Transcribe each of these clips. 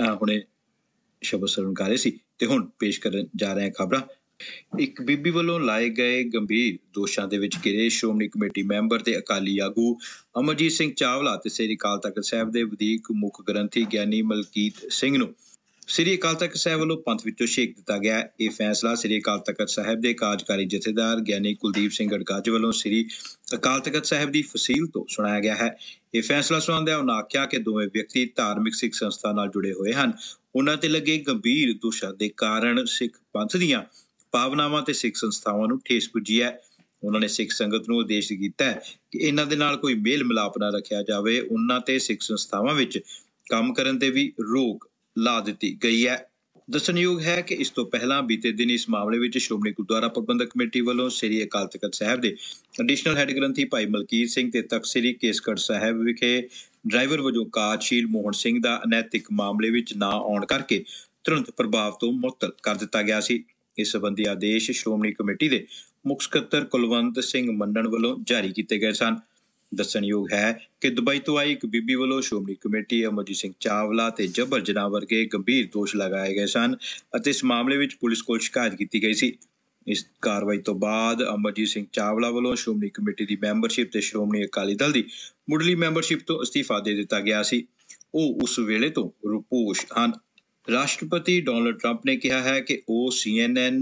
ਹੁਣੇ ਸ਼ਬਦ ਸਰਵਣ ਕਰ ਰਹੇ ਸੀ ਤੇ ਹੁਣ ਪੇਸ਼ ਕਰਨ ਜਾ ਰਹੇ ਖਬਰਾਂ। ਇੱਕ ਬੀਬੀ ਵੱਲੋਂ ਲਾਏ ਗਏ ਗੰਭੀਰ ਦੋਸ਼ਾਂ ਦੇ ਵਿੱਚ ਘਿਰੇ ਸ਼੍ਰੋਮਣੀ ਕਮੇਟੀ ਮੈਂਬਰ ਤੇ ਅਕਾਲੀ ਆਗੂ ਅਮਰਜੀਤ ਸਿੰਘ ਚਾਵਲਾ ਤੇ ਸ੍ਰੀ ਅਕਾਲ ਤਖਤ ਸਾਹਿਬ ਦੇ ਵਧੀਕ ਮੁੱਖ ਗ੍ਰੰਥੀ ਗਿਆਨੀ ਮਲਕੀਤ ਸਿੰਘ ਨੂੰ ਸ੍ਰੀ ਅਕਾਲ ਤਖਤ ਸਾਹਿਬ ਵੱਲੋਂ ਪੰਥ ਵਿੱਚੋਂ ਛੇਕ ਦਿੱਤਾ ਗਿਆ। ਇਹ ਫੈਸਲਾ ਸ੍ਰੀ ਅਕਾਲ ਤਖਤ ਸਾਹਿਬ ਦੇ ਕਾਰਜਕਾਰੀ ਜਥੇਦਾਰ ਗਿਆਨੀ ਕੁਲਦੀਪ ਸਿੰਘ ਗੜਗੱਜ ਵੱਲੋਂ ਸ੍ਰੀ ਅਕਾਲ ਤਖਤ ਸਾਹਿਬ ਦੀ ਫਸੀਲ ਤੋਂ ਸੁਣਾਇਆ ਗਿਆ ਹੈ। ਇਹ ਫੈਸਲਾ ਸੁਣਾਉਂਦਿਆਂ ਉਹਨਾਂ ਆਖਿਆ ਕਿ ਦੋਵੇਂ ਵਿਅਕਤੀ ਧਾਰਮਿਕ ਸਿੱਖ ਸੰਸਥਾ ਨਾਲ ਜੁੜੇ ਹੋਏ ਹਨ। ਉਹਨਾਂ ਤੇ ਲੱਗੇ ਗੰਭੀਰ ਦੋਸ਼ਾਂ ਦੇ ਕਾਰਨ ਸਿੱਖ ਪੰਥ ਦੀਆਂ ਭਾਵਨਾਵਾਂ ਤੇ ਸਿੱਖ ਸੰਸਥਾਵਾਂ ਨੂੰ ਠੇਸ ਪੁੱਜੀ ਹੈ। ਉਹਨਾਂ ਨੇ ਸਿੱਖ ਸੰਗਤ ਨੂੰ ਉਦੇਸ਼ ਕੀਤਾ ਹੈ ਕਿ ਇਹਨਾਂ ਦੇ ਨਾਲ ਕੋਈ ਮੇਲ ਮਿਲਾਪ ਨਾ ਰੱਖਿਆ ਜਾਵੇ। ਉਹਨਾਂ ਤੇ ਸਿੱਖ ਸੰਸਥਾਵਾਂ ਵਿੱਚ ਕੰਮ ਕਰਨ ਤੇ ਵੀ ਰੋਕ ਲਾ ਦਿੱਤੀ ਗਈ ਹੈ। ਦੱਸਣਯੋਗ ਹੈ ਕਿ ਇਸ ਤੋਂ ਪਹਿਲਾਂ ਬੀਤੇ ਦਿਨ ਇਸ ਮਾਮਲੇ ਵਿੱਚ ਸ਼੍ਰੋਮਣੀ ਗੁਰਦੁਆਰਾ ਪ੍ਰਬੰਧਕ ਕਮੇਟੀ ਵੱਲੋਂ ਸ੍ਰੀ ਅਕਾਲ ਤਖਤ ਸਾਹਿਬ ਦੇ ਐਡੀਸ਼ਨਲ ਹੈੱਡ ਗ੍ਰੰਥੀ ਭਾਈ ਮਲਕੀਤ ਸਿੰਘ ਤੇ ਤਖ਼ਤ ਸ੍ਰੀ ਕੇਸਗੜ੍ਹ ਸਾਹਿਬ ਵਿਖੇ ਡਰਾਈਵਰ ਵਜੋਂ ਕਾਰਜਸ਼ੀਲ ਮੋਹਨ ਸਿੰਘ ਦਾ ਅਨੈਤਿਕ ਮਾਮਲੇ ਵਿੱਚ ਨਾ ਆਉਣ ਕਰਕੇ ਤੁਰੰਤ ਪ੍ਰਭਾਵ ਤੋਂ ਮੁਅੱਤਲ ਕਰ ਦਿੱਤਾ ਗਿਆ ਸੀ। ਇਸ ਸੰਬੰਧੀ ਆਦੇਸ਼ ਸ਼੍ਰੋਮਣੀ ਕਮੇਟੀ ਦੇ ਮੁੱਖ ਸਕੱਤਰ ਕੁਲਵੰਤ ਸਿੰਘ ਮੰਨਣ ਵੱਲੋਂ ਜਾਰੀ ਕੀਤੇ ਗਏ ਸਨ। ਦੱਸਣਯੋਗ ਹੈ ਕਿ ਦੁਬਈ ਤੋਂ ਆਈ ਇੱਕ ਬੀਬੀ ਵੱਲੋਂ ਸ਼੍ਰੋਮਣੀ ਕਮੇਟੀ ਅਮਰਜੀਤ ਸਿੰਘ ਚਾਵਲਾ ਤੇ ਜਬਰ ਜਨਾਹ ਵਰਗੇ ਗੰਭੀਰ ਦੋਸ਼ ਲਗਾਏ ਗਏ ਸਨ ਅਤੇ ਇਸ ਮਾਮਲੇ ਵਿੱਚ ਪੁਲਿਸ ਕੋਲ ਸ਼ਿਕਾਇਤ ਕੀਤੀ ਗਈ ਸੀ। ਇਸ ਕਾਰਵਾਈ ਤੋਂ ਬਾਅਦ ਅਮਰਜੀਤ ਸਿੰਘ ਚਾਵਲਾ ਵੱਲੋਂ ਸ਼੍ਰੋਮਣੀ ਕਮੇਟੀ ਦੀ ਮੈਂਬਰਸ਼ਿਪ ਤੇ ਸ਼੍ਰੋਮਣੀ ਅਕਾਲੀ ਦਲ ਦੀ ਮੁੱਢਲੀ ਮੈਂਬਰਸ਼ਿਪ ਤੋਂ ਅਸਤੀਫਾ ਦੇ ਦਿੱਤਾ ਗਿਆ ਸੀ। ਉਹ ਉਸ ਵੇਲੇ ਤੋਂ ਰੁਪੋਸ਼ ਹਨ। ਰਾਸ਼ਟਰਪਤੀ ਡੋਨਲਡ ਟਰੰਪ ਨੇ ਕਿਹਾ ਹੈ ਕਿ ਉਹ CNN,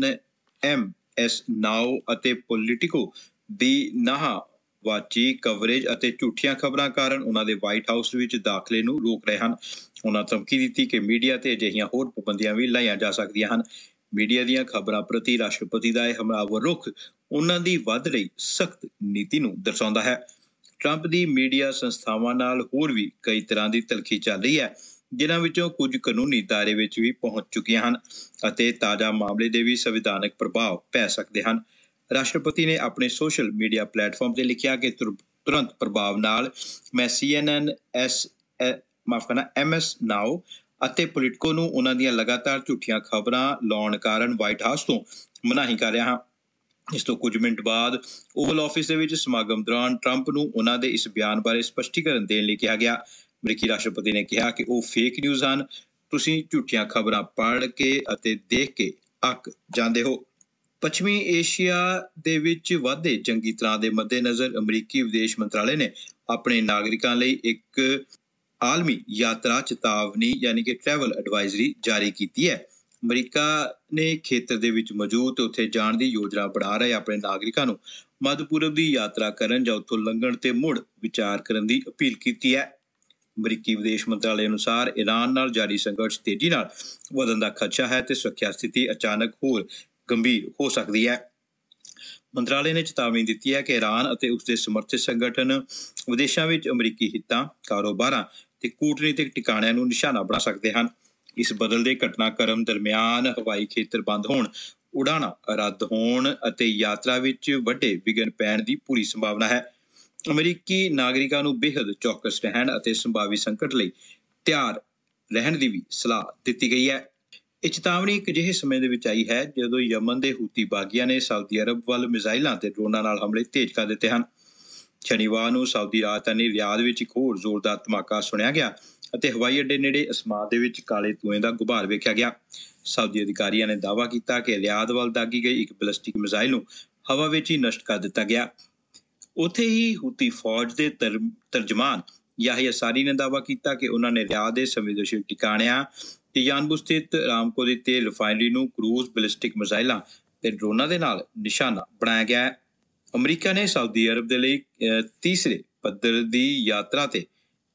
MS ਨਾਓ ਅਤੇ ਪੋਲੀਟੀਕੋ ਦੀ ਨਾਹਵਾਚੀ ਕਵਰੇਜ ਅਤੇ ਝੂਠੀਆਂ ਖਬਰਾਂ ਕਾਰਨ ਉਹਨਾਂ ਦੇ ਵਾਈਟ ਹਾਊਸ ਵਿੱਚ ਦਾਖਲੇ ਨੂੰ ਰੋਕ ਰਹੇ ਹਨ। ਉਹਨਾਂ ਧਮਕੀ ਦਿੱਤੀ ਕਿ ਮੀਡੀਆ ਤੇ ਅਜਿਹੀਆਂ ਹੋਰ ਪਾਬੰਦੀਆਂ ਵੀ ਲਾਈਆਂ ਜਾ ਸਕਦੀਆਂ ਹਨ। ਮੀਡੀਆ ਦੀਆਂ ਖਬਰਾਂ ਪ੍ਰਤੀ ਰਾਸ਼ਟਰਪਤੀ ਦਾ ਇਹ ਹਮਲਾਵਰ ਰੁਖ ਉਹਨਾਂ ਦੀ ਵੱਧ ਰਹੀ ਸਖਤ ਨੀਤੀ ਨੂੰ ਦਰਸਾਉਂਦਾ ਹੈ। ਟਰੰਪ ਦੀ ਮੀਡੀਆ ਸੰਸਥਾਵਾਂ ਨਾਲ ਹੋਰ ਵੀ ਕਈ ਤਰ੍ਹਾਂ ਦੀ ਤਲਖੀ ਚੱਲ ਰਹੀ ਹੈ, ਜਿਨ੍ਹਾਂ ਵਿੱਚੋਂ ਕੁਝ ਕਾਨੂੰਨੀ ਦਾਇਰੇ ਵਿੱਚ ਵੀ ਪਹੁੰਚ ਚੁੱਕੀਆਂ ਹਨ ਅਤੇ ਤਾਜ਼ਾ ਮਾਮਲੇ ਦੇ ਵੀ ਸੰਵਿਧਾਨਕ ਪ੍ਰਭਾਵ ਪੈ ਸਕਦੇ ਹਨ। ਰਾਸ਼ਟਰਪਤੀ ਨੇ ਆਪਣੇ ਸੋਸ਼ਲ ਮੀਡੀਆ ਪਲੇਟਫਾਰਮ ਤੇ ਲਿਖਿਆ ਕਿ ਤੁਰੰਤ ਪ੍ਰਭਾਵ ਨਾਲ ਮੈਂ CNN, MS ਨਾਓ ਅਤੇ ਪੋਲੀਟਿਕੋ ਨੂੰ ਉਹਨਾਂ ਦੀਆਂ ਲਗਾਤਾਰ ਝੂਠੀਆਂ ਖਬਰਾਂ ਲਾਉਣ ਕਾਰਨ ਵਾਈਟ ਹਾਊਸ ਤੋਂ ਮਨਾਹੀ ਕਰ ਰਿਹਾ ਹਾਂ। ਇਸ ਤੋਂ ਕੁਝ ਮਿੰਟ ਬਾਅਦ ਓਵਲ ਆਫਿਸ ਦੇ ਵਿੱਚ ਸਮਾਗਮ ਦੌਰਾਨ ਟਰੰਪ ਨੂੰ ਉਹਨਾਂ ਦੇ ਇਸ ਬਿਆਨ ਬਾਰੇ ਸਪਸ਼ਟੀਕਰਨ ਦੇਣ ਲਈ ਕਿਹਾ ਗਿਆ। ਅਮਰੀਕੀ ਰਾਸ਼ਟਰਪਤੀ ਨੇ ਕਿਹਾ ਕਿ ਉਹ ਫੇਕ ਨਿਊਜ਼ ਹਨ। ਤੁਸੀਂ ਝੂਠੀਆਂ ਖਬਰਾਂ ਪੜ੍ਹ ਕੇ ਅਤੇ ਦੇਖ ਕੇ ਅੱਕ ਜਾਂਦੇ ਹੋ। ਪੱਛਮੀ ਏਸ਼ੀਆ ਦੇ ਵਿੱਚ ਵਧਦੇ ਜੰਗੀ ਤਣਾਅ ਦੇ ਮੱਦੇਨਜ਼ਰ ਅਮਰੀਕੀ ਵਿਦੇਸ਼ ਮੰਤਰਾਲੇ ਨੇ ਆਪਣੇ ਨਾਗਰਿਕਾਂ ਲਈ ਇੱਕ ਆਲਮੀ ਯਾਤਰਾ ਚੇਤਾਵਨੀ ਯਾਨੀ ਕਿ ਟਰੈਵਲ ਐਡਵਾਈਜ਼ਰੀ ਜਾਰੀ ਕੀਤੀ ਹੈ। ਅਮਰੀਕਾ ਨੇ ਖੇਤਰ ਦੇ ਵਿੱਚ ਮੌਜੂਦ ਤੇ ਉੱਥੇ ਜਾਣ ਦੀ ਯੋਜਨਾ ਬਣਾ ਰਹੇ ਆਪਣੇ ਨਾਗਰਿਕਾਂ ਨੂੰ ਮੱਧ ਪੂਰਬ ਦੀ ਯਾਤਰਾ ਕਰਨ ਜਾਂ ਉੱਥੋਂ ਲੰਘਣ ਤੇ ਮੁੜ ਵਿਚਾਰ ਕਰਨ ਦੀ ਅਪੀਲ ਕੀਤੀ ਹੈ। ਅਮਰੀਕੀ ਵਿਦੇਸ਼ ਮੰਤਰਾਲੇ ਅਨੁਸਾਰ ਈਰਾਨ ਨਾਲ ਜਾਰੀ ਸੰਘਰਸ਼ ਤੇਜ਼ੀ ਨਾਲ ਵਧਣ ਦਾ ਖਦਸ਼ਾ ਹੈ ਤੇ ਸੁਰੱਖਿਆ ਸਥਿਤੀ ਅਚਾਨਕ ਹੋਰ ਗੰਭੀਰ ਹੋ ਸਕਦੀ ਹੈ। ਮੰਤਰਾਲੇ ਨੇ ਚੇਤਾਵਨੀ ਦਿੱਤੀ ਹੈ ਕਿ ਈਰਾਨ ਅਤੇ ਉਸਦੇ ਸਮਰਥਿਤ ਸੰਗਠਨ ਵਿਦੇਸ਼ਾਂ ਵਿੱਚ ਅਮਰੀਕੀ ਹਿੱਤਾਂ, ਕਾਰੋਬਾਰਾਂ ਤੇ ਕੂਟਨੀਤਿਕ ਟਿਕਾਣਿਆਂ ਨੂੰ ਨਿਸ਼ਾਨਾ ਬਣਾ ਸਕਦੇ ਹਨ। ਇਸ ਬਦਲਦੇ ਘਟਨਾਕ੍ਰਮ ਦਰਮਿਆਨ ਹਵਾਈ ਖੇਤਰ ਬੰਦ ਹੋਣ, ਉਡਾਣਾਂ ਰੱਦ ਹੋਣ ਅਤੇ ਯਾਤਰਾ ਵਿੱਚ ਵੱਡੇ ਵਿਘਨ ਪੈਣ ਦੀ ਪੂਰੀ ਸੰਭਾਵਨਾ ਹੈ। ਅਮਰੀਕੀ ਨਾਗਰਿਕਾਂ ਨੂੰ ਬੇਹੱਦ ਚੌਕਸ ਰਹਿਣ ਅਤੇ ਸੰਭਾਵੀ ਸੰਕਟ ਲਈ ਤਿਆਰ ਰਹਿਣ ਦੀ ਵੀ ਸਲਾਹ ਦਿੱਤੀ ਗਈ ਹੈ। ਇਹ ਚੇਤਾਵਨੀ ਇੱਕ ਅਜਿਹੇ ਸਮੇਂ ਦੇ ਵਿੱਚ ਆਈ ਹੈ ਜਦੋਂ ਯਮਨ ਦੇ ਹੂਤੀ ਬਾਗੀਆਂ ਨੇ ਸਾਊਦੀ ਅਰਬ ਵੱਲ ਮਿਜ਼ਾਈਲਾਂ ਤੇ ਡਰੋਨਾਂ ਨਾਲ ਹਮਲੇ ਤੇਜ਼ ਕਰ ਦਿੱਤੇ ਹਨ। ਸ਼ਨੀਵਾਰ ਨੂੰ ਸਾਊਦੀ ਰਾਜਧਾਨੀ ਰਿਆਦ ਵਿੱਚ ਇੱਕ ਹੋਰ ਜ਼ੋਰਦਾਰ ਧਮਾਕਾ ਸੁਣਿਆ ਗਿਆ ਅਤੇ ਹਵਾਈ ਅੱਡੇ ਨੇੜੇ ਅਸਮਾਨ ਦੇ ਵਿੱਚ ਕਾਲੇ ਧੂਏ ਦਾ ਗੁਬਾਰ ਵੇਖਿਆ ਗਿਆ। ਸਾਊਦੀ ਅਧਿਕਾਰੀਆਂ ਨੇ ਦਾਅਵਾ ਕੀਤਾ ਕਿ ਰਿਆਦ ਵੱਲ ਦਾਗੀ ਗਈ ਇੱਕ ਬੈਲਿਸਟਿਕ ਮਿਜ਼ਾਈਲ ਨੂੰ ਹਵਾ ਵਿੱਚ ਹੀ ਨਸ਼ਟ ਕਰ ਦਿੱਤਾ ਗਿਆ। ਉੱਥੇ ਹੀ ਹੂਤੀ ਫੌਜ ਦੇ ਤਰਜਮਾਨ ਯਾਹਿਆ ਸਾਰੀ ਨੇ ਦਾਅਵਾ ਕੀਤਾ ਕਿ ਉਹਨਾਂ ਨੇ ਰਿਆਦ ਦੇ ਸੰਵੇਦਨਸ਼ੀਲ ਟਿਕਾਣਿਆਂ ਤੇ ਯਾਨਬੂ ਸਥਿਤ ਅਰਾਮਕੋ ਦੀ ਤੇਲ ਰਿਫਾਇਨਰੀ ਨੂੰ ਕਰੂਜ਼ ਬੈਲਿਸਟਿਕ ਮਿਜ਼ਾਈਲਾਂ ਤੇ ਡਰੋਨਾਂ ਦੇ ਨਾਲ ਨਿਸ਼ਾਨਾ ਬਣਾਇਆ ਗਿਆ ਹੈ। ਅਮਰੀਕਾ ਨੇ ਸਾਊਦੀ ਅਰਬ ਦੇ ਲਈ ਤੀਸਰੇ ਪੱਧਰ ਦੀ ਯਾਤਰਾ ਤੇ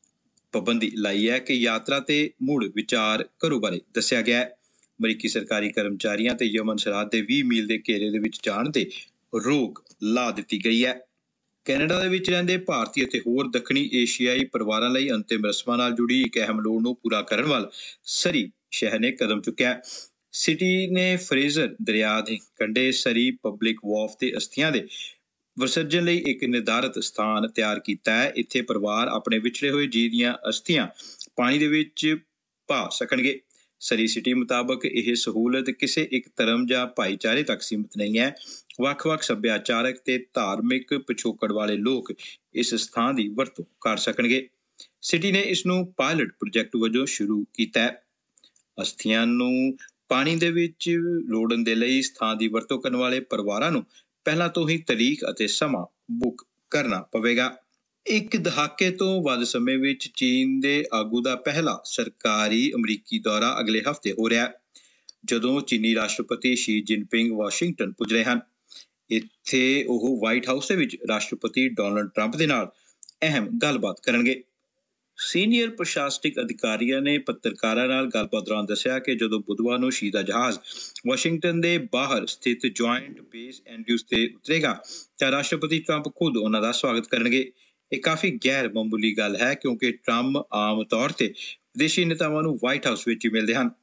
ਪਾਬੰਦੀ ਲਾਈ ਹੈ ਕਿ ਯਾਤਰਾ ਤੇ ਮੁੜ ਵਿਚਾਰ ਕਰੋ ਬਾਰੇ ਦੱਸਿਆ ਗਿਆ ਹੈ। ਅਮਰੀਕੀ ਸਰਕਾਰੀ ਕਰਮਚਾਰੀਆਂ ਤੇ ਯਮਨ ਸਰਹੱਦ ਦੇ 20 ਮੀਲ ਦੇ ਘੇਰੇ ਦੇ ਵਿੱਚ ਜਾਣ ਤੇ ਰੋਕ ਲਾ ਦਿੱਤੀ ਗਈ ਹੈ। ਕੈਨੇਡਾ ਦੇ ਵਿੱਚ ਰਹਿੰਦੇ ਭਾਰਤੀ ਅਤੇ ਹੋਰ ਦੱਖਣੀ ਏਸ਼ੀਆਈ ਪਰਿਵਾਰਾਂ ਲਈ ਅੰਤਿਮ ਰਸਮਾਂ ਨਾਲ ਜੁੜੀ ਇੱਕ ਅਹਿਮ ਲੋੜ ਨੂੰ ਪੂਰਾ ਕਰਨ ਵੱਲ ਸਰੀ ਸ਼ਹਿਰ ਨੇ ਕਦਮ ਚੁੱਕਿਆ। ਸਿਟੀ ਨੇ ਫਰੇਜ਼ਰ ਦਰਿਆ ਦੇ ਕੰਢੇ ਸਰੀ ਪਬਲਿਕ ਵਾਰਫ ਤੇ ਅਸਥੀਆਂ ਦੇ ਵਿਸਰਜਨ ਲਈ ਇੱਕ ਨਿਰਧਾਰਤ ਸਥਾਨ ਤਿਆਰ ਕੀਤਾ ਹੈ। ਇੱਥੇ ਪਰਿਵਾਰ ਆਪਣੇ ਵਿਛੜੇ ਹੋਏ ਜੀਅ ਦੀਆਂ ਅਸਥੀਆਂ ਪਾਣੀ ਦੇ ਵਿੱਚ ਪਾ ਸਕਣਗੇ। ਸਰੀ ਸਿਟੀ ਮੁਤਾਬਕ ਇਹ ਸਹੂਲਤ ਕਿਸੇ ਇੱਕ ਧਰਮ ਜਾਂ ਭਾਈਚਾਰੇ ਤੱਕ ਸੀਮਿਤ ਨਹੀਂ ਹੈ। ਵੱਖ-ਵੱਖ ਸੱਭਿਆਚਾਰਕ ਤੇ ਧਾਰਮਿਕ ਪਿਛੋਕੜ ਵਾਲੇ ਲੋਕ ਇਸ ਸਥਾਨ ਦੀ ਵਰਤੋਂ ਕਰ ਸਕਣਗੇ। ਸਿਟੀ ਨੇ ਇਸ ਨੂੰ ਪਾਇਲਟ ਪ੍ਰੋਜੈਕਟ ਵਜੋਂ ਸ਼ੁਰੂ ਕੀਤਾ ਹੈ। ਅਸਥੀਆਂ ਨੂੰ ਪਾਣੀ ਦੇ ਵਿੱਚ ਰੋੜਨ ਦੇ ਲਈ ਸਥਾਨ ਦੀ ਵਰਤੋਂ ਕਰਨ ਵਾਲੇ ਪਰਿਵਾਰਾਂ ਨੂੰ ਪਹਿਲਾਂ ਤੋਂ ਹੀ ਤਰੀਕ ਅਤੇ ਸਮਾਂ ਬੁੱਕ ਕਰਨਾ ਪਵੇਗਾ। ਇੱਕ ਦਹਾਕੇ ਤੋਂ ਵੱਧ ਸਮੇਂ ਵਿੱਚ ਚੀਨ ਦੇ ਆਗੂ ਦਾ ਪਹਿਲਾ ਸਰਕਾਰੀ ਅਮਰੀਕੀ ਦੌਰਾ ਅਗਲੇ ਹਫ਼ਤੇ ਹੋ ਰਿਹਾ ਹੈ, ਜਦੋਂ ਚੀਨੀ ਰਾਸ਼ਟਰਪਤੀ ਸ਼ੀ ਜਿਨਪਿੰਗ ਵਾਸ਼ਿੰਗਟਨ ਪੁੱਜ ਰਹੇ ਹਨ। ਇੱਥੇ ਉਹ ਵਾਈਟ ਹਾਊਸ ਦੇ ਵਿੱਚ ਰਾਸ਼ਟਰਪਤੀ ਡੋਨਲਡ ਟਰੰਪ ਦੇ ਨਾਲ ਅਹਿਮ ਗੱਲਬਾਤ ਕਰਨਗੇ। ਸੀਨੀਅਰ ਪ੍ਰਸ਼ਾਸਨਿਕ ਅਧਿਕਾਰੀਆਂ ਨੇ ਪੱਤਰਕਾਰਾਂ ਨਾਲ ਗੱਲਬਾਤ ਦੌਰਾਨ ਦੱਸਿਆ ਕਿ ਜਦੋਂ ਬੁੱਧਵਾਰ ਨੂੰ ਸ਼ੀ ਦਾ ਜਹਾਜ਼ ਵਾਸ਼ਿੰਗਟਨ ਦੇ ਬਾਹਰ ਸਥਿਤ ਜੁਆਇੰਟ ਬੇਸ ਐਂਡਰਿਊਜ਼ ਤੇ ਉਤਰੇਗਾ ਤਾਂ ਰਾਸ਼ਟਰਪਤੀ ਟਰੰਪ ਖੁਦ ਉਹਨਾਂ ਦਾ ਸਵਾਗਤ ਕਰਨਗੇ। ਇਹ ਕਾਫੀ ਗੈਰ ਮਾਮੂਲੀ ਗੱਲ ਹੈ, ਕਿਉਂਕਿ ਟਰੰਪ ਆਮ ਤੌਰ ਤੇ ਵਿਦੇਸ਼ੀ ਨੇਤਾਵਾਂ ਨੂੰ ਵਾਈਟ ਹਾਊਸ ਵਿੱਚ ਹੀ ਮਿਲਦੇ ਹਨ।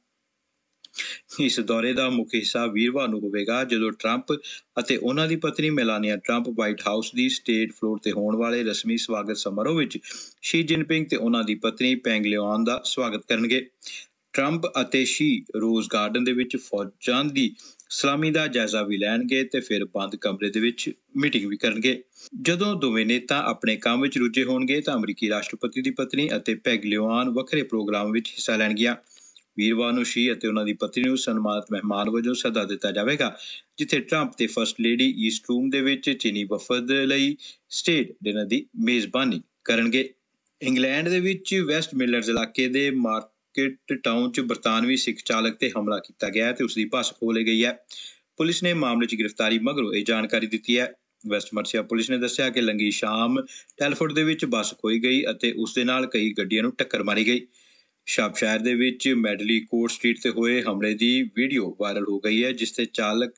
ਇਸ ਦੌਰੇ ਦਾ ਮੁੱਖ ਹਿੱਸਾ ਵੀਰਵਾਰ ਨੂੰ ਹੋਵੇਗਾ, ਜਦੋਂ ਟਰੰਪ ਅਤੇ ਉਹਨਾਂ ਦੀ ਪਤਨੀ ਮੈਲਾਨੀਆ ਟਰੰਪ ਵਾਈਟ ਹਾਊਸ ਦੀ ਸਟੇਟ ਫਲੋਰ ਤੇ ਹੋਣ ਵਾਲੇ ਰਸਮੀ ਸਵਾਗਤ ਸਮਾਰੋਹ ਵਿੱਚ ਸ਼ੀ ਜਿਨਪਿੰਗ ਤੇ ਉਹਨਾਂ ਦੀ ਪਤਨੀ ਪੈਂਗ ਲਿਓਨ ਦਾ ਸਵਾਗਤ ਕਰਨਗੇ। ਟਰੰਪ ਅਤੇ ਸ਼ੀ ਰੋਜ਼ ਗਾਰਡਨ ਦੇ ਵਿੱਚ ਫੌਜਾਂ ਦੀ ਸਲਾਮੀ ਦਾ ਜਾਇਜ਼ਾ ਵੀ ਲੈਣਗੇ ਤੇ ਫਿਰ ਬੰਦ ਕਮਰੇ ਦੇ ਵਿੱਚ ਮੀਟਿੰਗ ਵੀ ਕਰਨਗੇ। ਜਦੋਂ ਦੋਵੇਂ ਨੇਤਾ ਆਪਣੇ ਕੰਮ ਵਿੱਚ ਰੁੱਝੇ ਹੋਣਗੇ ਤਾਂ ਅਮਰੀਕੀ ਰਾਸ਼ਟਰਪਤੀ ਦੀ ਪਤਨੀ ਅਤੇ ਪੈਗ ਲਿਓਨ ਵੱਖਰੇ ਪ੍ਰੋਗਰਾਮ ਵਿੱਚ ਹਿੱਸਾ ਲੈਣਗੀਆਂ। ਵੀਰਵਾਰ ਨੂੰ ਸ਼ੀ ਅਤੇ ਉਹਨਾਂ ਦੀ ਪਤਨੀ ਨੂੰ ਸਨਮਾਨਿਤ ਮਹਿਮਾਨ ਵਜੋਂ ਸੱਦਾ ਦਿੱਤਾ ਜਾਵੇਗਾ, ਜਿੱਥੇ ਟਰੰਪ ਤੇ ਫਸਟ ਲੇਡੀ ਈਸਟ ਰੂਮ ਦੇ ਵਿੱਚ ਚੀਨੀ ਵਫਦ ਲਈ ਸਟੇਟ ਡਿਨਰ ਦੀ ਮੇਜ਼ਬਾਨੀ ਕਰਨਗੇ। ਇੰਗਲੈਂਡ ਦੇ ਵਿੱਚ ਵੈਸਟ ਮਿਡਲੈਂਡਸ ਇਲਾਕੇ ਦੇ ਮਾਰਕੀਟ ਟਾਊਨ 'ਚ ਬਰਤਾਨਵੀ ਸਿੱਖ ਚਾਲਕ ਤੇ ਹਮਲਾ ਕੀਤਾ ਗਿਆ ਤੇ ਉਸ ਦੀ ਬੱਸ ਖੋਹ ਲਈ ਗਈ ਹੈ। ਪੁਲਿਸ ਨੇ ਮਾਮਲੇ 'ਚ ਗ੍ਰਿਫਤਾਰੀ ਮਗਰੋਂ ਇਹ ਜਾਣਕਾਰੀ ਦਿੱਤੀ ਹੈ। ਵੈਸਟ ਮਰਸੀਆ ਪੁਲਿਸ ਨੇ ਦੱਸਿਆ ਕਿ ਲੰਘੀ ਸ਼ਾਮ ਟੈਲਫੋਰਡ ਦੇ ਵਿੱਚ ਬੱਸ ਖੋਈ ਗਈ ਅਤੇ ਉਸ ਦੇ ਨਾਲ ਕਈ ਗੱਡੀਆਂ ਨੂੰ ਟੱਕਰ ਮਾਰੀ ਗਈ। ਸ਼ਾਪਸ਼ਾਇਰ ਦੇ ਵਿੱਚ ਮੈਡਲੀ ਕੋਰਟ ਸਟਰੀਟ ਤੇ ਹੋਏ ਹਮਲੇ ਦੀ ਵੀਡੀਓ ਵਾਇਰਲ ਹੋ ਗਈ ਹੈ, ਜਿਸ ਤੇ ਚਾਲਕ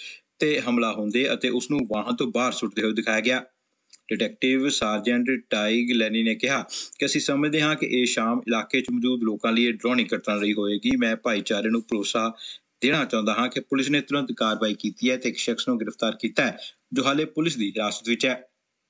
ਤੇ ਹਮਲਾ ਹੁੰਦੇ ਅਤੇ ਉਸ ਨੂੰ ਵਾਹਨ ਤੋਂ ਬਾਹਰ ਸੁੱਟਦੇ ਹੋਏ ਦਿਖਾਇਆ ਗਿਆ। ਡਿਟੈਕਟਿਵ ਸਾਰਜੈਂਟ ਟਾਈਗ ਲੈਨੀ ਨੇ ਕਿਹਾ ਕਿ ਅਸੀਂ ਸਮਝਦੇ ਹਾਂ ਕਿ ਇਹ ਸ਼ਾਮ ਇਲਾਕੇ 'ਚ ਮੌਜੂਦ ਲੋਕਾਂ ਲਈ ਡਰਾਉਣੀ ਘਟਨਾ ਰਹੀ ਹੋਵੇਗੀ। ਮੈਂ ਭਾਈਚਾਰੇ ਨੂੰ ਭਰੋਸਾ ਦੇਣਾ ਚਾਹੁੰਦਾ ਹਾਂ ਕਿ ਪੁਲਿਸ ਨੇ ਤੁਰੰਤ ਕਾਰਵਾਈ ਕੀਤੀ ਹੈ ਤੇ ਇੱਕ ਸ਼ਖਸ ਨੂੰ ਗ੍ਰਿਫਤਾਰ ਕੀਤਾ ਹੈ ਜੋ ਹਾਲੇ ਪੁਲਿਸ ਦੀ ਹਿਰਾਸਤ ਵਿੱਚ ਹੈ।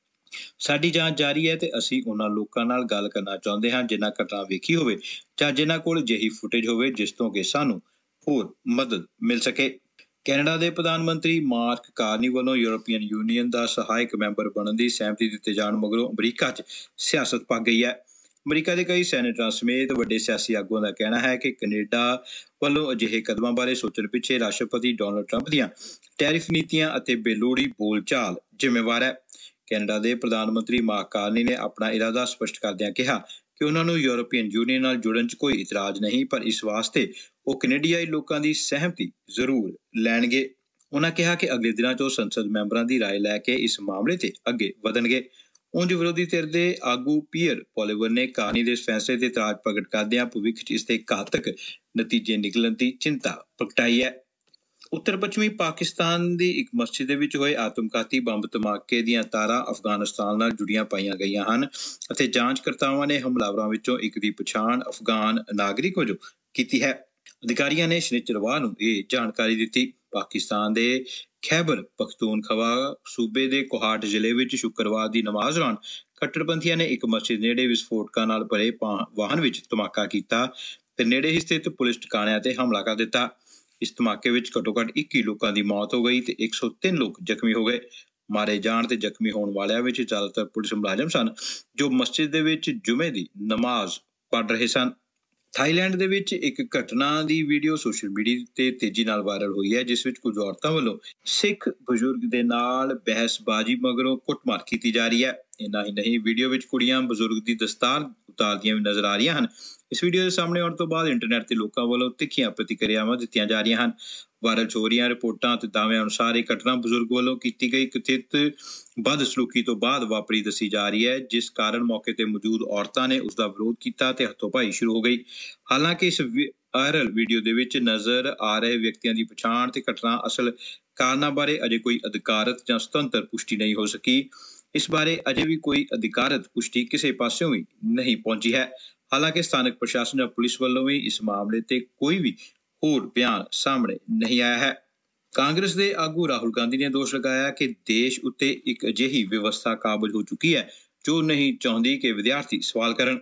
ਸਾਡੀ ਜਾਂਚ ਜਾਰੀ ਹੈ ਤੇ ਅਸੀਂ ਉਹਨਾਂ ਲੋਕਾਂ ਨਾਲ ਗੱਲ ਕਰਨਾ ਚਾਹੁੰਦੇ ਹਾਂ ਜਿਨ੍ਹਾਂ ਘਟਨਾ ਵੇਖੀ ਹੋਵੇ ਜਾਂ ਜਿਨ੍ਹਾਂ ਕੋਲ ਅਜਿਹੀ ਫੁਟੇਜ ਹੋਵੇ ਜਿਸ ਤੋਂ ਕਿ ਸਾਨੂੰ ਹੋਰ ਮਦਦ ਮਿਲ ਸਕੇ। ਕੈਨੇਡਾ ਦੇ ਪ੍ਰਧਾਨ ਮੰਤਰੀ ਮਾਰਕ ਕਾਰਨੀ ਵੱਲੋਂ ਯੂਰਪੀਅਨ ਯੂਨੀਅਨ ਦਾ ਸਹਾਇਕ ਮੈਂਬਰ ਬਣਨ ਦੀ ਸਹਿਮਤੀ ਦਿੱਤੇ ਜਾਣ ਮਗਰੋਂ ਅਮਰੀਕਾ 'ਚ ਸਿਆਸਤ ਪੱਕ ਗਈ ਹੈ। ਅਮਰੀਕਾ ਦੇ ਕਈ ਸੈਨੇਟਰਾਂ ਸਮੇਤ ਵੱਡੇ ਸਿਆਸੀ ਆਗੂਆਂ ਦਾ ਕਹਿਣਾ ਹੈ ਕਿ ਕੈਨੇਡਾ ਵੱਲੋਂ ਅਜਿਹੇ ਕਦਮਾਂ ਬਾਰੇ ਸੋਚਣ ਪਿੱਛੇ ਰਾਸ਼ਟਰਪਤੀ ਡੋਨਲਡ ਟਰੰਪ ਦੀਆਂ ਟੈਰਿਫ ਨੀਤੀਆਂ ਅਤੇ ਬੇਲੋੜੀ ਬੋਲਚਾਲ ਜ਼ਿੰਮੇਵਾਰ ਹੈ। ਕੈਨੇਡਾ ਦੇ ਪ੍ਰਧਾਨ ਮੰਤਰੀ ਮਾਰਕ ਕਾਰਨੀ ਨੇ ਆਪਣਾ ਇਰਾਦਾ ਸਪਸ਼ਟ ਕਰਦਿਆਂ ਕਿਹਾ ਕਿ ਉਹਨਾਂ ਨੂੰ ਯੂਰਪੀਅਨ ਯੂਨੀਅਨ ਨਾਲ ਜੁੜਨ 'ਚ ਕੋਈ ਇਤਰਾਜ਼ ਨਹੀਂ, ਪਰ ਇਸ ਵਾਸਤੇ ਉਹ ਕੈਨੇਡੀਆਈ ਲੋਕਾਂ ਦੀ ਸਹਿਮਤੀ ਜ਼ਰੂਰ ਲੈਣਗੇ। ਉਹਨਾਂ ਕਿਹਾ ਕਿ ਅਗਲੇ ਦਿਨਾਂ 'ਚ ਉਹ ਸੰਸਦ ਮੈਂਬਰਾਂ ਦੀ ਰਾਏ ਲੈ ਕੇ ਇਸ ਮਾਮਲੇ ਤੇ ਅੱਗੇ ਵਧਣਗੇ। ਉਂਝ ਵਿਰੋਧੀ ਧਿਰ ਦੇ ਆਗੂ ਪੀਅਰ ਪੋਲੀਵਰ ਨੇ ਕਾਰਨੀ ਦੇ ਇਸ ਫੈਸਲੇ ਤੇ ਇਤਰਾਜ਼ ਪ੍ਰਗਟ ਕਰਦਿਆਂ ਭਵਿੱਖ 'ਚ ਇਸ ਦੇ ਘਾਤਕ ਨਤੀਜੇ ਨਿਕਲਣ ਦੀ ਚਿੰਤਾ ਪ੍ਰਗਟਾਈ ਹੈ। ਉੱਤਰ ਪੱਛਮੀ ਪਾਕਿਸਤਾਨ ਦੀ ਇੱਕ ਮਸਜਿਦ ਦੇ ਵਿੱਚ ਹੋਏ ਆਤਮਘਾਤੀ ਬੰਬ ਧਮਾਕੇ ਦੀਆਂ ਤਾਰਾਂ ਅਫਗਾਨਿਸਤਾਨ ਨਾਲ ਜੁੜੀਆਂ ਪਾਈਆਂ ਗਈਆਂ ਹਨ ਅਤੇ ਜਾਂਚਕਰਤਾਵਾਂ ਨੇ ਹਮਲਾਵਰਾਂ ਵਿੱਚੋਂ ਇੱਕ ਦੀ ਪਛਾਣ ਅਫਗਾਨ ਨਾਗਰਿਕ ਵਜੋਂ ਕੀਤੀ ਹੈ। ਅਧਿਕਾਰੀਆਂ ਨੇ ਸ਼ਨੀਚਰਵਾਰ ਨੂੰ ਇਹ ਜਾਣਕਾਰੀ ਦਿੱਤੀ। ਪਾਕਿਸਤਾਨ ਦੇ ਖੈਬਰ ਪਖਤੂਨਖਵਾ ਸੂਬੇ ਦੇ ਕੋਹਾਟ ਜ਼ਿਲ੍ਹੇ ਵਿੱਚ ਸ਼ੁੱਕਰਵਾਰ ਦੀ ਨਮਾਜ਼ ਦੌਰਾਨ ਕੱਟੜਪੰਥੀਆਂ ਨੇ ਇੱਕ ਮਸਜਿਦ ਨੇੜੇ ਵਿਸਫੋਟਕਾਂ ਨਾਲ ਭਰੇ ਵਾਹਨ ਵਿੱਚ ਧਮਾਕਾ ਕੀਤਾ ਤੇ ਨੇੜੇ ਹੀ ਸਥਿਤ ਪੁਲਿਸ ਟਿਕਾਣਿਆਂ ਤੇ ਹਮਲਾ ਕਰ ਦਿੱਤਾ। ਇਸ ਧਮਾਕੇ ਵਿੱਚ ਘੱਟੋ-ਘੱਟ 21 ਲੋਕਾਂ ਦੀ ਮੌਤ ਹੋ ਗਈ ਤੇ 103 ਲੋਕ ਜ਼ਖਮੀ ਹੋ ਗਏ। ਮਾਰੇ ਜਾਣ ਤੇ ਜ਼ਖਮੀ ਹੋਣ ਵਾਲਿਆਂ ਵਿੱਚ ਜ਼ਿਆਦਾਤਰ ਪੁਲਿਸ ਮੁਲਾਜ਼ਮ ਸਨ ਜੋ ਮਸਜਿਦ ਦੇ ਵਿੱਚ ਜੁਮੇ ਦੀ ਨਮਾਜ਼ ਪੜ੍ਹ ਰਹੇ ਸਨ। ਥਾਈਲੈਂਡ ਦੇ ਵਿੱਚ ਇੱਕ ਘਟਨਾ ਦੀ ਵੀਡੀਓ ਸੋਸ਼ਲ ਮੀਡੀਆ ਤੇ ਤੇਜ਼ੀ ਨਾਲ ਵਾਇਰਲ ਹੋਈ ਹੈ, ਜਿਸ ਵਿੱਚ ਕੁਝ ਔਰਤਾਂ ਵੱਲੋਂ ਸਿੱਖ ਬਜ਼ੁਰਗ ਦੇ ਨਾਲ ਬਹਿਸਬਾਜ਼ੀ ਮਗਰੋਂ ਕੁੱਟਮਾਰ ਕੀਤੀ ਜਾ ਰਹੀ ਹੈ। ਇੰਨਾ ਹੀ ਨਹੀਂ, ਵੀਡੀਓ ਵਿੱਚ ਕੁੜੀਆਂ ਬਜ਼ੁਰਗ ਦੀ ਦਸਤਾਰ ਉਤਾਰਦੀਆਂ ਵੀ ਨਜ਼ਰ ਆ ਰਹੀਆਂ ਹਨ। ਇਸ ਵੀਡੀਓ ਦੇ ਸਾਹਮਣੇ ਆਉਣ ਤੋਂ ਬਾਅਦ ਇੰਟਰਨੈਟ ਤੇ ਲੋਕਾਂ ਵੱਲੋਂ ਤਿੱਖੀਆਂ ਪ੍ਰਤੀਕਿਰਿਆਵਾਂ ਦਿੱਤੀਆਂ ਜਾ ਰਹੀਆਂ ਹਨ। ਵਾਇਰਲ ਹੋ ਰਹੀਆਂ ਰਿਪੋਰਟਾਂ ਅਤੇ ਦਾਅਵਿਆਂ ਅਨੁਸਾਰ ਇਹ ਘਟਨਾ ਬਜ਼ੁਰਗ ਵੱਲੋਂ ਕੀਤੀ ਗਈ ਕਥਿਤ ਬਦਸਲੂਕੀ ਤੋਂ ਬਾਅਦ ਵਾਪਰੀ ਦੱਸੀ ਜਾ ਰਹੀ ਹੈ, ਜਿਸ ਕਾਰਨ ਮੌਕੇ ਤੇ ਮੌਜੂਦ ਔਰਤਾਂ ਨੇ ਉਸ ਦਾ ਵਿਰੋਧ ਕੀਤਾ ਤੇ ਹੱਥੋਂ-ਪਾਈ ਸ਼ੁਰੂ ਹੋ ਗਈ। ਹਾਲਾਂਕਿ ਇਸ ਵਾਇਰਲ ਵੀਡੀਓ ਦੇ ਵਿੱਚ ਨਜ਼ਰ ਆ ਰਹੇ ਵਿਅਕਤੀਆਂ ਦੀ ਪਛਾਣ ਤੇ ਘਟਨਾ ਅਸਲ ਕਾਰਨਾਂ ਬਾਰੇ ਅਜੇ ਕੋਈ ਅਧਿਕਾਰਤ ਜਾਂ ਸੁਤੰਤਰ ਪੁਸ਼ਟੀ ਨਹੀਂ ਹੋ ਸਕੀ। ਇਸ ਬਾਰੇ ਅਜੇ ਵੀ ਕੋਈ ਅਧਿਕਾਰਤ ਪੁਸ਼ਟੀ ਕਿਸੇ ਪਾਸਿਓਂ ਵੀ ਨਹੀਂ ਪਹੁੰਚੀ ਹੈ। ਹਾਲਾਂਕਿ ਸਥਾਨਕ ਪ੍ਰਸ਼ਾਸਨ ਜਾਂ ਪੁਲਿਸ ਵੱਲੋਂ ਵੀ ਇਸ ਮਾਮਲੇ ਤੇ ਕੋਈ ਵੀ ਹੋਰ ਬਿਆਨ ਸਾਹਮਣੇ ਨਹੀਂ ਆਇਆ ਹੈ। ਕਾਂਗਰਸ ਦੇ ਆਗੂ ਰਾਹੁਲ ਗਾਂਧੀ ਨੇ ਦੋਸ਼ ਲਗਾਇਆ ਕਿ ਦੇਸ਼ ਉੱਤੇ ਇੱਕ ਅਜਿਹੀ ਵਿਵਸਥਾ ਕਾਬਜ਼ ਹੋ ਚੁੱਕੀ ਹੈ ਜੋ ਨਹੀਂ ਚਾਹੁੰਦੀ ਕਿ ਵਿਦਿਆਰਥੀ ਸਵਾਲ ਕਰਨ।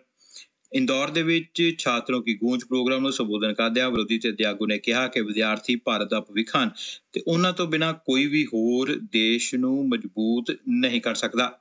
ਇੰਦੌਰ ਦੇ ਵਿੱਚ ਛਾਤਰੋਂ ਕੀ ਗੂੰਜ ਪ੍ਰੋਗਰਾਮ ਨੂੰ ਸੰਬੋਧਨ ਕਰਦਿਆਂ ਵਿਰੋਧੀ ਧਿਰ ਦੇ ਆਗੂ ਨੇ ਕਿਹਾ ਕਿ ਵਿਦਿਆਰਥੀ ਭਾਰਤ ਦਾ ਭਵਿੱਖ ਹਨ ਤੇ ਉਹਨਾਂ ਤੋਂ ਬਿਨਾਂ ਕੋਈ ਵੀ ਹੋਰ ਦੇਸ਼ ਨੂੰ ਮਜ਼ਬੂਤ ਨਹੀਂ ਕਰ ਸਕਦਾ।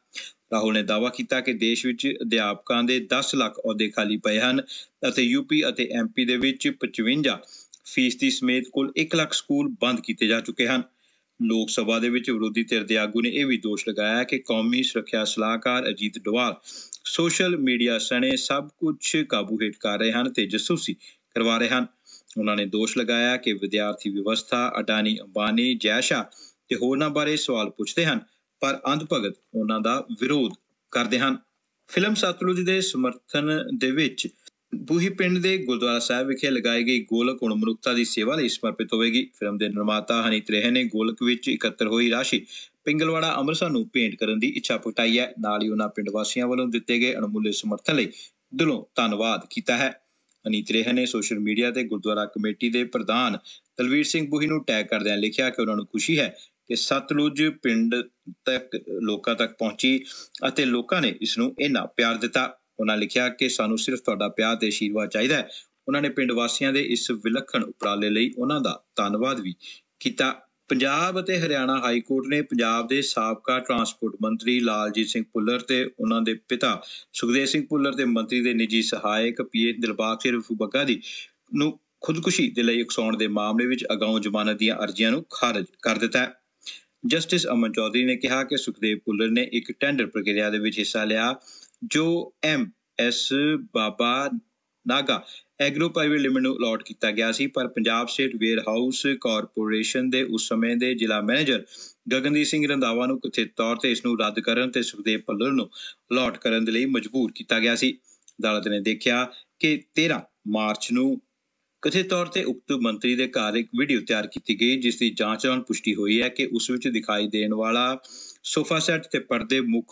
ਰਾਹੁਲ ਨੇ ਦਾਅਵਾ ਕੀਤਾ ਕਿ ਦੇਸ਼ ਵਿੱਚ ਅਧਿਆਪਕਾਂ ਦੇ 10 ਲੱਖ ਅਹੁਦੇ ਖਾਲੀ ਪਏ ਹਨ ਅਤੇ ਯੂਪੀ ਅਤੇ ਐਮਪੀ ਦੇ ਵਿੱਚ 55% ਸਮੇਤ ਕੁੱਲ 1 ਲੱਖ ਸਕੂਲ ਬੰਦ ਕੀਤੇ ਜਾ ਚੁੱਕੇ ਹਨ। ਲੋਕ ਸਭਾ ਦੇ ਵਿੱਚ ਵਿਰੋਧੀ ਧਿਰ ਦੇ ਆਗੂ ਨੇ ਇਹ ਵੀ ਦੋਸ਼ ਲਗਾਇਆ ਕਿ ਕੌਮੀ ਸੁਰੱਖਿਆ ਸਲਾਹਕਾਰ ਅਜੀਤ ਡੋਵਾਲ ਸੋਸ਼ਲ ਮੀਡੀਆ ਸਣੇ ਸਭ ਕੁਝ ਕਾਬੂ ਹੇਠ ਕਰ ਰਹੇ ਹਨ ਤੇ ਜਾਸੂਸੀ ਕਰਵਾ ਰਹੇ ਹਨ। ਉਹਨਾਂ ਨੇ ਦੋਸ਼ ਲਗਾਇਆ ਕਿ ਵਿਦਿਆਰਥੀ ਵਿਵਸਥਾ, ਅਡਾਨੀ ਅੰਬਾਨੀ, ਜੈ ਸ਼ਾਹ ਤੇ ਹੋਰਨਾਂ ਬਾਰੇ ਸਵਾਲ ਪੁੱਛਦੇ ਹਨ ਪਰ ਅੰਧ ਭਗਤ ਉਹਨਾਂ ਦਾ ਵਿਰੋਧ ਕਰਦੇ ਹਨ। ਫਿਲਮ ਸਤਲੁਜ ਦੇ ਸਮਰਥਨ ਦੇ ਵਿੱਚ ਬੂਹੀ ਪਿੰਡ ਦੇ ਗੁਰਦੁਆਰਾ ਸਾਹਿਬ ਵਿਖੇ ਲਗਾਈ ਗਈ ਗੋਲਕ ਹੁਣ ਮਨੁੱਖਤਾ ਦੀ ਸੇਵਾ ਲਈ ਸਮਰਪਿਤ ਹੋਵੇਗੀ। ਫਿਲਮ ਦੇ ਨਿਰਮਾਤਾ ਹਨੀਤ ਰੇਹਨ ਨੇ ਗੋਲਕ ਵਿੱਚ ਇਕੱਤਰ ਹੋਈ ਰਾਸ਼ੀ ਪਿੰਗਲਵਾੜਾ ਅੰਮ੍ਰਿਤਸਰ ਨੂੰ ਭੇਂਟ ਕਰਨ ਦੀ ਇੱਛਾ ਪ੍ਰਗਟਾਈ ਹੈ। ਨਾਲ ਹੀ ਉਹਨਾਂ ਪਿੰਡ ਵਾਸੀਆਂ ਵੱਲੋਂ ਦਿੱਤੇ ਗਏ ਅਣਮੁੱਲੇ ਸਮਰਥਨ ਲਈ ਦਿਲੋਂ ਧੰਨਵਾਦ ਕੀਤਾ ਹੈ। ਹਨੀਤ ਰੇਹਨ ਨੇ ਸੋਸ਼ਲ ਮੀਡੀਆ ਤੇ ਗੁਰਦੁਆਰਾ ਕਮੇਟੀ ਦੇ ਪ੍ਰਧਾਨ ਦਲਵੀਰ ਸਿੰਘ ਬੂਹੀ ਨੂੰ ਟੈਗ ਕਰਦਿਆਂ ਲਿਖਿਆ ਕਿ ਉਹਨਾਂ ਨੂੰ ਖੁਸ਼ੀ ਹੈ ਕਿ ਸਤਲੁਜ ਪਿੰਡ ਤੱਕ ਲੋਕਾਂ ਤੱਕ ਪਹੁੰਚੀ ਅਤੇ ਲੋਕਾਂ ਨੇ ਇਸ ਨੂੰ ਇੰਨਾ ਪਿਆਰ ਦਿੱਤਾ। ਉਹਨਾਂ ਲਿਖਿਆ ਕਿ ਸਾਨੂੰ ਸਿਰਫ ਤੁਹਾਡਾ ਪਿਆਰ ਤੇ ਆਸ਼ੀਰਵਾਦ ਚਾਹੀਦਾ ਹੈ। ਉਹਨਾਂ ਨੇ ਪਿੰਡ ਵਾਸੀਆਂ ਦੇ ਇਸ ਵਿਲੱਖਣ ਉਪਰਾਲੇ ਲਈ ਉਹਨਾਂ ਦਾ ਧੰਨਵਾਦ ਵੀ ਕੀਤਾ। ਪੰਜਾਬ ਅਤੇ ਹਰਿਆਣਾ ਹਾਈ ਕੋਰਟ ਨੇ ਪੰਜਾਬ ਦੇ ਸਾਬਕਾ ਟਰਾਂਸਪੋਰਟ ਮੰਤਰੀ ਲਾਲਜੀਤ ਸਿੰਘ ਭੁੱਲਰ ਤੇ ਉਹਨਾਂ ਦੇ ਪਿਤਾ ਸੁਖਦੇਵ ਸਿੰਘ ਭੁੱਲਰ ਦੇ ਮੰਤਰੀ ਦੇ ਨਿੱਜੀ ਸਹਾਇਕ ਪੀਏ ਦਿਲਬਾਗ ਸਿੰਘ ਬੱਗਾ ਦੀ ਨੂੰ ਖੁਦਕੁਸ਼ੀ ਦੇ ਲਈ ਉਕਸਾਉਣ ਦੇ ਮਾਮਲੇ ਵਿੱਚ ਅਗਾਊਂ ਜ਼ਮਾਨਤ ਦੀਆਂ ਅਰਜ਼ੀਆਂ ਨੂੰ ਖਾਰਜ ਕਰ ਦਿੱਤਾ ਹੈ। ਜਸਟਿਸ ਅਮਨ ਚੌਧਰੀ ਨੇ ਕਿਹਾ ਕਿ ਸੁਖਦੇਵ ਭੁੱਲਰ ਨੇ ਇੱਕ ਟੈਂਡਰ ਪ੍ਰਕਿਰਿਆ ਦੇ ਵਿੱਚ ਹਿੱਸਾ ਲਿਆ ਜੋ MS ਬਾਬਾ ਨਾਗਾ ਐਗਰੋ ਪ੍ਰਾਈਵੇਟ ਲਿਮਿਟਡ ਨੂੰ ਅਲਾਟ ਕੀਤਾ ਗਿਆ ਸੀ, ਪਰ Punjab state wear house corporation ਦੇ ਉਸ ਸਮੇਂ ਦੇ ਜ਼ਿਲ੍ਹਾ ਮੈਨੇਜਰ ਗਗਨਦੀਪ ਸਿੰਘ ਰੰਧਾਵਾ ਨੂੰ ਕਥਿਤ ਤੌਰ ਤੇ ਇਸ ਨੂੰ ਰੱਦ ਕਰਨ ਤੇ ਸੁਖਦੇਵ ਭੁੱਲਰ ਨੂੰ ਅਲਾਟ ਕਰਨ ਦੇ ਲਈ ਮਜਬੂਰ ਕੀਤਾ ਗਿਆ ਸੀ। ਅਦਾਲਤ ਨੇ ਦੇਖਿਆ ਕਿ 13 ਮਾਰਚ ਨੂੰ ਕਥਿਤ ਤੌਰ ਤੇ ਉਕਤ ਮੰਤਰੀ ਦੇ ਘਰ ਇੱਕ ਵੀਡੀਓ ਤਿਆਰ ਕੀਤੀ ਗਈ ਜਿਸ ਦੀ ਜਾਂਚ ਦੌਰਾਨ ਪੁਸ਼ਟੀ ਹੋਈ ਹੈ ਕਿ ਉਸ ਵਿੱਚ ਦਿਖਾਈ ਦੇਣ ਵਾਲਾ ਸੋਫਾ ਸੈੱਟ ਤੇ ਪਰਦੇ ਮੁੱਖ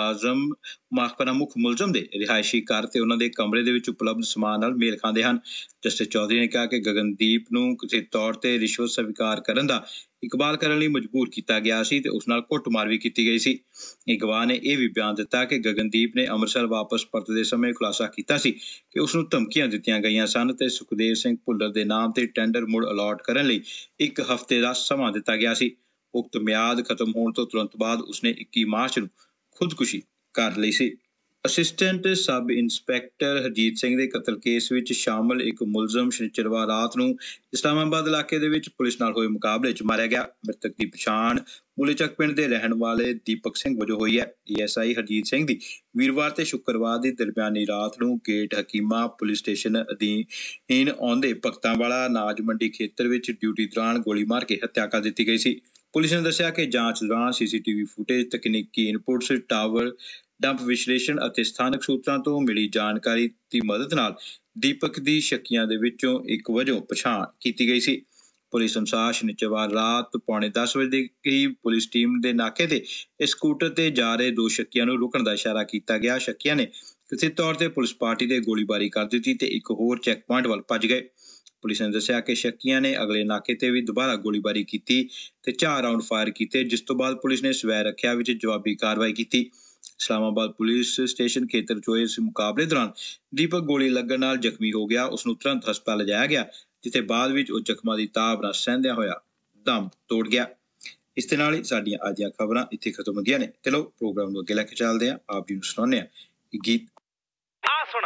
ਮੁਲਜ਼ਮ ਦੇ ਰਿਹਾਇਸ਼ੀ ਘਰ ਤੇ ਉਹਨਾਂ ਦੇ ਕਮਰੇ ਦੇ ਵਿੱਚ ਉਪਲਬਧ ਸਮਾਨ ਨਾਲ ਮੇਲ ਖਾਂਦੇ ਹਨ। ਜਸਟਿਸ ਚੌਧਰੀ ਨੇ ਕਿਹਾ ਕਿ ਗਗਨਦੀਪ ਨੂੰ ਕਥਿਤ ਤੌਰ ਤੇ ਰਿਸ਼ਵਤ ਸਵੀਕਾਰ ਕਰਨ ਦਾ ਇਕਬਾਲ ਕਰਨ ਲਈ ਮਜਬੂਰ ਕੀਤਾ ਗਿਆ ਸੀ ਤੇ ਉਸ ਨਾਲ ਕੁੱਟਮਾਰ ਵੀ ਕੀਤੀ ਗਈ ਸੀ। ਇੱਕ ਗਵਾਹ ਨੇ ਇਹ ਵੀ ਬਿਆਨ ਦਿੱਤਾ ਕਿ ਗਗਨਦੀਪ ਨੇ ਅੰਮ੍ਰਿਤਸਰ ਵਾਪਸ ਪਰਤਦੇ ਸਮੇਂ ਖੁਲਾਸਾ ਕੀਤਾ ਸੀ ਕਿ ਉਸ ਨੂੰ ਧਮਕੀਆਂ ਦਿੱਤੀਆਂ ਗਈਆਂ ਸਨ ਤੇ ਸੁਖਦੇਵ ਸਿੰਘ ਭੁੱਲਰ ਦੇ ਨਾਮ ਤੇ ਟੈਂਡਰ ਮੁੜ ਅਲਾਟ ਕਰਨ ਲਈ 1 ਹਫ਼ਤੇ ਦਾ ਸਮਾਂ ਦਿੱਤਾ ਗਿਆ ਸੀ। ਉਕਤ ਮਿਆਦ ਖਤਮ ਹੋਣ ਤੋਂ ਤੁਰੰਤ ਬਾਅਦ ਉਸਨੇ 21 ਮਾਰਚ ਨੂੰ ਖੁਦਕੁਸ਼ੀ ਕਰ ਲਈ ਸੀ। Assistant sub inspector Harjeet Singh ਦੇ ਕਤਲ ਕੇਸ ਵਿੱਚ ਸ਼ਾਮਲ ਇੱਕ ਮੁਲਜ਼ਮ ਸ਼ਨੀਚਰਵਾਰ ਰਾਤ ਨੂੰ ਇਸਲਾਮਾਬਾਦ ਇਲਾਕੇ ਦੇ ਵਿੱਚ ਪੁਲਿਸ ਨਾਲ ਹੋਏ ਮੁਕਾਬਲੇ 'ਚ ਮਾਰਿਆ ਗਿਆ। ਮ੍ਰਿਤਕ ਦੀ ਪਛਾਣ ਮੁੱਲੇਚੱਕ ਪਿੰਡ ਦੇ ਰਹਿਣ ਵਾਲੇ ਦੀਪਕ ਸਿੰਘ ਵਜੋਂ ਹੋਈ ਹੈ। DSI ਹਰਜੀਤ ਸਿੰਘ ਦੀ ਵੀਰਵਾਰ ਤੇ ਸ਼ੁੱਕਰਵਾਰ ਦੀ ਦਰਮਿਆਨੀ ਰਾਤ ਨੂੰ ਗੇਟ ਹਕੀਮਾ ਪੁਲਿਸ ਸਟੇਸ਼ਨ ਅਧੀਨ ਆਉਂਦੇ ਭਗਤਾਂ ਵਾਲਾ ਅਨਾਜ ਮੰਡੀ ਖੇਤਰ ਵਿੱਚ ਡਿਊਟੀ ਦੌਰਾਨ ਗੋਲੀ ਮਾਰ ਕੇ ਹੱਤਿਆ ਕਰ ਦਿੱਤੀ ਗਈ ਸੀ। ਪੁਲਿਸ ਨੇ ਦੱਸਿਆ ਕਿ ਜਾਂਚ ਦੌਰਾਨ CCTV ਫੁਟੇਜ, ਤਕਨੀਕੀ ਇਨਪੁਟਸ, ਟਾਵਰ ਡੰਪ ਵਿਸ਼ਲੇਸ਼ਣ ਅਤੇ ਸਥਾਨਕ ਸੂਤਰਾਂ ਤੋਂ ਮਿਲੀ ਜਾਣਕਾਰੀ ਦੀ ਮਦਦ ਨਾਲ ਦੀਪਕ ਦੀ ਸ਼ੱਕੀਆਂ ਦੇ ਵਿੱਚੋਂ ਇੱਕ ਵਜੋਂ ਪਛਾਣ ਕੀਤੀ ਗਈ ਸੀ। ਪੁਲਿਸ ਅਨੁਸਾਰ ਸ਼ਨੀਚਰਵਾਰ ਰਾਤ 10:15 ਵਜੇ ਦੇ ਕਰੀਬ ਪੁਲਿਸ ਟੀਮ ਦੇ ਨਾਕੇ ਤੇ ਇਸ ਸਕੂਟਰ ਤੇ ਜਾ ਰਹੇ 2 ਸ਼ੱਕੀਆਂ ਨੂੰ ਰੁਕਣ ਦਾ ਇਸ਼ਾਰਾ ਕੀਤਾ ਗਿਆ। ਸ਼ੱਕੀਆਂ ਨੇ ਕਥਿਤ ਤੌਰ ਤੇ ਪੁਲਿਸ ਪਾਰਟੀ ਤੇ ਗੋਲੀਬਾਰੀ ਕਰ ਦਿੱਤੀ ਤੇ ਇੱਕ ਹੋਰ ਚੈੱਕ ਪੁਆਇੰਟ ਵੱਲ ਭੱਜ ਗਏ। ਪੁਲਿਸ ਨੇ ਦੱਸਿਆ ਕਿ ਸ਼ੱਕੀਆਂ ਨੇ ਅਗਲੇ ਨਾਕੇ ਤੇ ਵੀ ਦੁਬਾਰਾ ਗੋਲੀਬਾਰੀ ਕੀਤੀ ਤੇ 4 ਰਾਉਂਡ ਫਾਇਰ ਕੀਤੇ, ਜਿਸ ਤੋਂ ਬਾਅਦ ਪੁਲਿਸ ਨੇ ਸਵੈ ਰੱਖਿਆ ਵਿੱਚ ਜਵਾਬੀ ਕਾਰਵਾਈ ਕੀਤੀ। ਇਸਲਾਮਾਬਾਦ ਪੁਲਿਸ ਸਟੇਸ਼ਨ ਖੇਤਰ 'ਚ ਹੋਏ ਇਸ ਮੁਕਾਬਲੇ ਦੌਰਾਨ ਦੀਪਕ ਗੋਲੀ ਲੱਗਣ ਨਾਲ ਜ਼ਖਮੀ ਹੋ ਗਿਆ। ਉਸ ਨੂੰ ਤੁਰੰਤ ਹਸਪਤਾਲ ਲਿਜਾਇਆ ਗਿਆ ਜਿੱਥੇ ਬਾਅਦ ਵਿੱਚ ਉਹ ਜ਼ਖਮਾਂ ਦੀ ਤਾਬ ਨਾਲ ਸਹਿੰਦਿਆਂ ਹੋਇਆ ਦਮ ਤੋੜ ਗਿਆ। ਇਸ ਦੇ ਨਾਲ ਹੀ ਸਾਡੀਆਂ ਅੱਜ ਦੀਆਂ ਖਬਰਾਂ ਇੱਥੇ ਖਤਮ ਹੁੰਦੀਆਂ ਨੇ। ਚਲੋ ਪ੍ਰੋਗਰਾਮ ਨੂੰ ਅੱਗੇ ਲੈ ਕੇ ਚੱਲਦੇ ਹਾਂ। ਆਪ ਜੀ ਨੂੰ ਸੁਣਾਉਂਦੇ ਹਾਂ ਗੀਤ